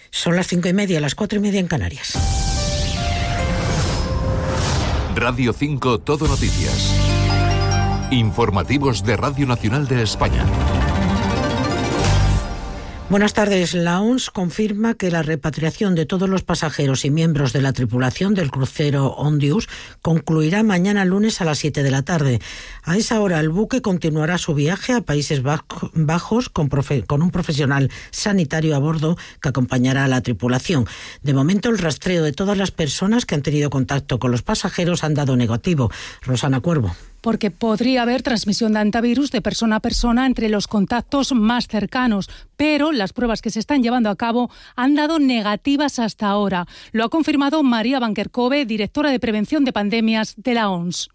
Son las 5:30, las 4:30 en Canarias. Radio 5 Todo Noticias. Informativos de Radio Nacional de España. Buenas tardes. La ONS confirma que la repatriación de todos los pasajeros y miembros de la tripulación del crucero Ondius concluirá mañana lunes a las 7 de la tarde. A esa hora el buque continuará su viaje a Países Bajos con un profesional sanitario a bordo que acompañará a la tripulación. De momento el rastreo de todas las personas que han tenido contacto con los pasajeros han dado negativo. Rosana Cuervo. Porque podría haber transmisión de hantavirus de persona a persona entre los contactos más cercanos, pero las pruebas que se están llevando a cabo han dado negativas hasta ahora. Lo ha confirmado María Vankerkove, directora de Prevención de Pandemias de la OMS.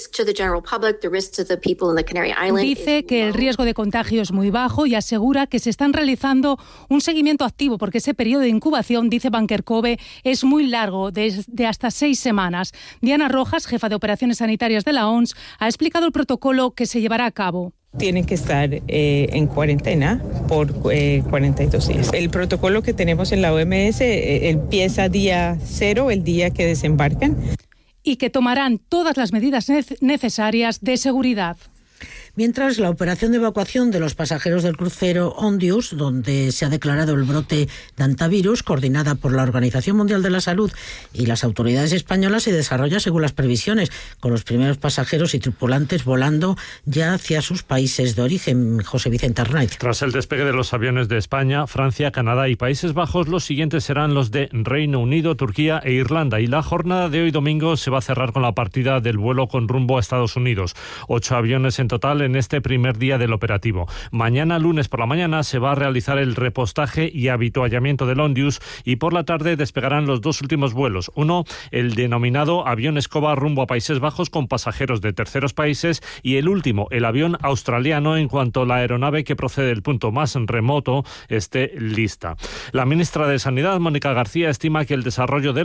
Dice que el riesgo de contagio es muy bajo y asegura que se están realizando un seguimiento activo porque ese periodo de incubación, dice Vankerkove, es muy largo, de hasta 6 semanas. Diana Rojas, jefa de operaciones sanitarias de la OMS, ha explicado el protocolo que se llevará a cabo. Tienen que estar en cuarentena por 42 días. El protocolo que tenemos en la OMS empieza día 0, el día que desembarcan. Y que tomarán todas las medidas necesarias de seguridad. Mientras, la operación de evacuación de los pasajeros del crucero Ondius, donde se ha declarado el brote de hantavirus, coordinada por la Organización Mundial de la Salud y las autoridades españolas, se desarrolla según las previsiones, con los primeros pasajeros y tripulantes volando ya hacia sus países de origen. José Vicente Arnaiz. Tras el despegue de los aviones de España, Francia, Canadá y Países Bajos, los siguientes serán los de Reino Unido, Turquía e Irlanda. Y la jornada de hoy domingo se va a cerrar con la partida del vuelo con rumbo a Estados Unidos. 8 aviones en total en este primer día del operativo. Mañana, lunes por la mañana, se va a realizar el repostaje y avituallamiento del Ondius y por la tarde despegarán los 2 últimos vuelos. Uno, el denominado avión escoba rumbo a Países Bajos con pasajeros de terceros países, y el último, el avión australiano, en cuanto la aeronave que procede del punto más remoto esté lista. La ministra de Sanidad, Mónica García, estima que el desarrollo de